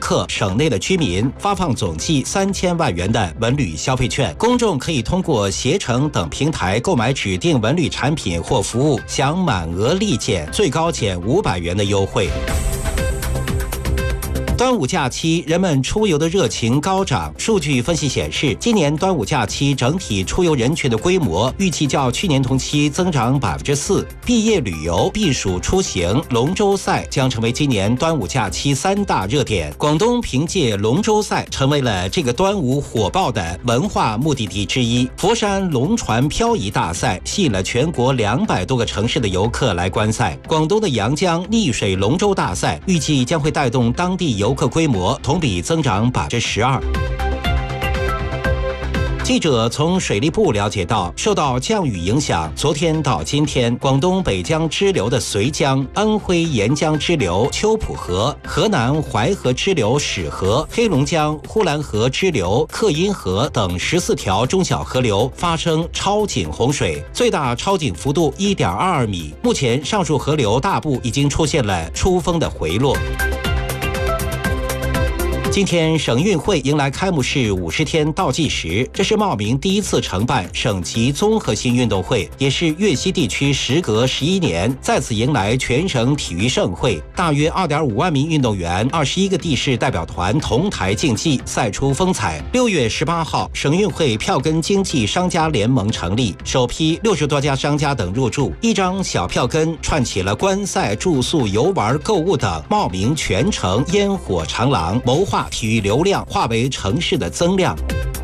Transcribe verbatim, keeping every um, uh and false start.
客、省内的居民发放总计三千万元的文旅消费券，公众可以通过携程等平台购买指定文旅产品或服务，享满额立减，最高减五百元的优惠。端午假期，人们出游的热情高涨。数据分析显示，今年端午假期整体出游人群的规模预计较去年同期增长百分之四。毕业旅游、避暑出行、龙舟赛将成为今年端午假期三大热点。广东凭借龙舟赛成为了这个端午火爆的文化目的地之一。佛山龙船漂移大赛吸引了全国两百多个城市的游客来观赛。广东的阳江逆水龙舟大赛预计将会带动当地游游客规模同比增长百分之十二。记者从水利部了解到，受到降雨影响，昨天到今天，广东北江支流的绥江、安徽沿江支流秋浦河、河南淮河支流始河、黑龙江呼兰河支流克阴河等十四条中小河流发生超警洪水，最大超警幅度 一点二二米。目前，上述河流大部已经出现了出风的回落。今天省运会迎来开幕式五十天倒计时，这是茂名第一次承办省级综合性运动会，也是粤西地区时隔十一年再次迎来全省体育盛会。大约 二点五万名运动员、二十一个地市代表团同台竞技，赛出风采。六月十八号，省运会票根经济商家联盟成立，首批六十多家商家等入驻，一张小票根串起了观赛、住宿、游玩、购物等茂名全城烟火长廊，谋划体育流量化为城市的增量。